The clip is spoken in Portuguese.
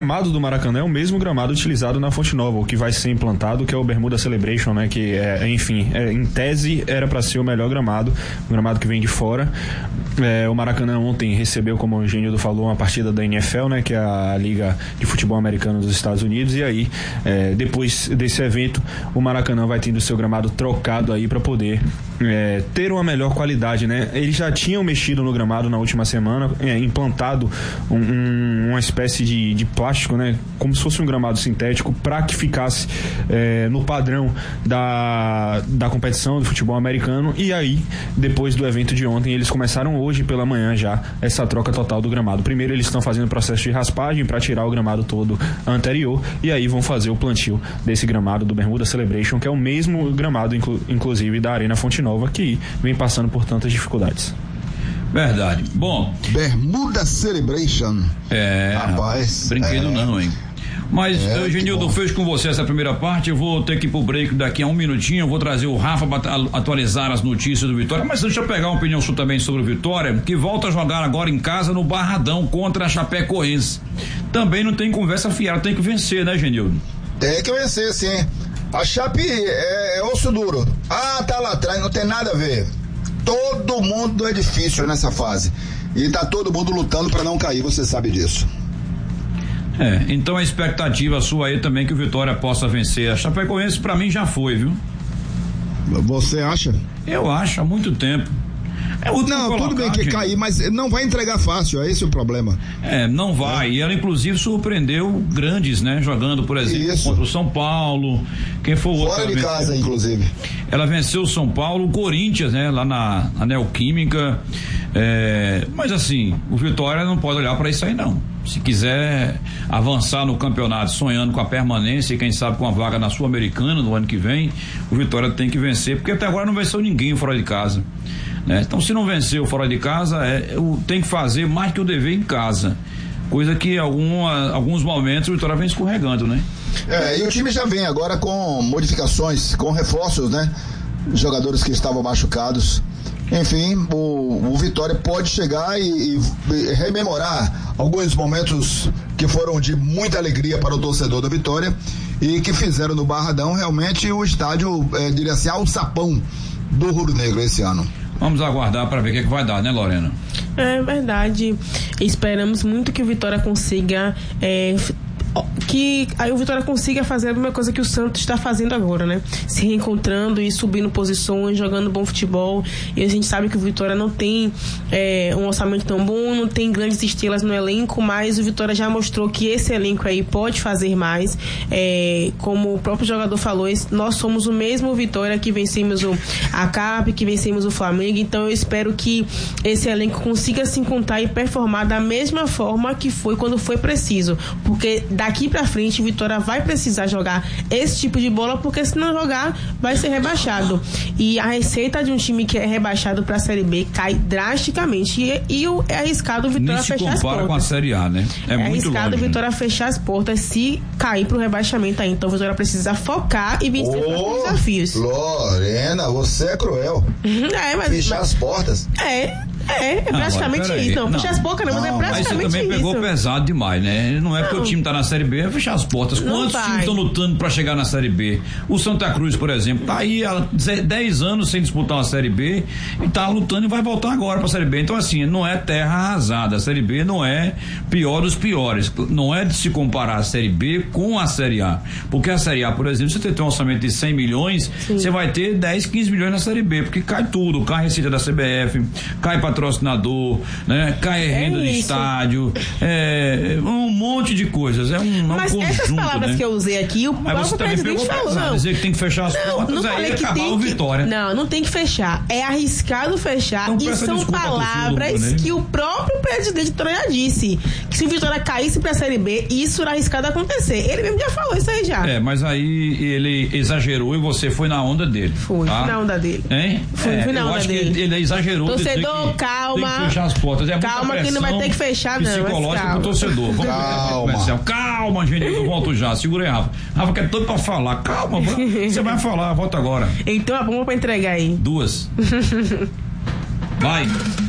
gramado do Maracanã é o mesmo gramado utilizado na Fonte Nova, o que vai ser implantado, que é o Bermuda Celebration, né? Que em tese era para ser o melhor gramado, o gramado que vem de fora. O Maracanã ontem recebeu, como o Genildo falou, uma partida da NFL, né? Que é a Liga de Futebol Americano dos Estados Unidos, e aí, depois desse evento, o Maracanã vai tendo seu gramado trocado aí para poder ter uma melhor qualidade, né? Eles já tinham mexido no gramado na última semana, implantado uma espécie de plástico, né? Como se fosse um gramado sintético, para que ficasse no padrão da competição do futebol americano. E aí, depois do evento de ontem, eles começaram hoje pela manhã já essa troca total do gramado. Primeiro eles estão fazendo o processo de raspagem para tirar o gramado todo anterior, e aí vão fazer o plantio desse gramado do Bermuda Celebration, que é o mesmo gramado inclusive da Arena Fonte Nova, que vem passando por tantas dificuldades. Verdade. Bom, Bermuda Celebration. Rapaz, brinquedo não, hein? Mas, Genildo, fez com você essa primeira parte. Eu vou ter que ir pro break daqui a um minutinho. Eu vou trazer o Rafa para atualizar as notícias do Vitória. Mas deixa eu pegar uma opinião sua também sobre o Vitória, que volta a jogar agora em casa no Barradão contra a Chapecoense. Também não tem conversa fiada, tem que vencer, né, Genildo? Tem que vencer, sim. A Chape é osso duro. Tá lá atrás, não tem nada a ver. Todo mundo é difícil nessa fase. E tá todo mundo lutando para não cair, você sabe disso. Então a expectativa sua aí também que o Vitória possa vencer. A Chapecoense pra mim já foi, viu? Você acha? Eu acho, há muito tempo. Não, tudo bem que cair, mas não vai entregar fácil, é esse o problema. Não vai. E ela inclusive surpreendeu grandes, né? Jogando, por exemplo, contra o São Paulo. Quem foi o outro? Fora de casa, inclusive. Ela venceu o São Paulo, o Corinthians, né? Lá na Neoquímica. Mas assim, o Vitória não pode olhar para isso aí, não. Se quiser avançar no campeonato sonhando com a permanência e quem sabe com a vaga na Sul-Americana no ano que vem, o Vitória tem que vencer, porque até agora não venceu ninguém fora de casa, né? Então, se não venceu fora de casa, tem que fazer mais que o dever em casa, coisa que alguns momentos o Vitória vem escorregando, né? E o time já vem agora com modificações, com reforços, né? Jogadores que estavam machucados. Enfim, o Vitória pode chegar e rememorar alguns momentos que foram de muita alegria para o torcedor da Vitória e que fizeram no Barradão realmente o estádio, diria assim, alçapão do Rubro Negro esse ano. Vamos aguardar para ver o que vai dar, né, Lorena? É verdade. Esperamos muito que o Vitória consiga que aí o Vitória consiga fazer a mesma coisa que o Santos está fazendo agora, né? Se reencontrando e subindo posições, jogando bom futebol. E a gente sabe que o Vitória não tem um orçamento tão bom, não tem grandes estrelas no elenco, mas o Vitória já mostrou que esse elenco aí pode fazer mais. Como o próprio jogador falou, nós somos o mesmo Vitória que vencemos a CAP, que vencemos o Flamengo. Então eu espero que esse elenco consiga se encontrar e performar da mesma forma que foi quando foi preciso, porque daqui pra frente o Vitória vai precisar jogar esse tipo de bola, porque se não jogar vai ser rebaixado, e a receita de um time que é rebaixado pra Série B cai drasticamente, e é arriscado o Vitória fechar as portas. Nem se compara com a Série A, né? É muito arriscado longe, o Vitória fechar as portas se cair pro rebaixamento aí. Então o Vitória precisa focar e vencer os desafios. Lorena, você é cruel. Mas fechar as portas. Praticamente isso. Não, fechar as portas não, mas é praticamente isso. Mas você também pegou pesado demais, né? Não é porque o time tá na Série B, é fechar as portas. Quantos times estão lutando pra chegar na Série B? O Santa Cruz, por exemplo, tá aí há 10 anos sem disputar uma Série B e tá lutando e vai voltar agora pra Série B. Então, assim, não é terra arrasada. A Série B não é pior dos piores. Não é de se comparar a Série B com a Série A. Porque a Série A, por exemplo, se você tem um orçamento de 100 milhões, você vai ter 10, 15 milhões na Série B, porque cai tudo. Cai a receita da CBF, cai patrocinador, né? Cai renda de estádio, um monte de coisas. Mas conjunto, essas palavras, né, que eu usei aqui, o próprio presidente falou. Não, dizer que tem que fechar as portas, não falei que acabar tem o Vitória. Não tem que fechar. É arriscado fechar, então, e são palavras que o próprio presidente Vitória já disse. Que se o Vitória caísse pra Série B, isso era arriscado acontecer. Ele mesmo já falou isso aí já. Mas aí ele exagerou e você foi na onda dele. Fui na onda dele. Hein? Fui na onda dele. Que ele exagerou. Torcedor, calma. Tem que fechar as portas. Calma que não vai ter que fechar, não. Psicológico pro torcedor. Calma, gente, eu volto já. Segura aí, Rafa. Rafa quer todo pra falar. Calma, você vai falar, volta agora. Então, vamos pra entregar aí. 2. Vai.